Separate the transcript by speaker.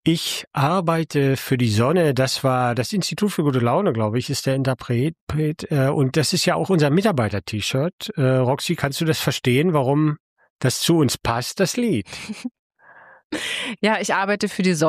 Speaker 1: Ich arbeite für die Sonne. Das war das Institut für gute Laune, glaube ich, ist der Interpret. Und das ist ja auch unser Mitarbeiter-T-Shirt. Roxy, kannst du das verstehen, warum das zu uns passt, das Lied?
Speaker 2: Ja, ich arbeite für die Sonne.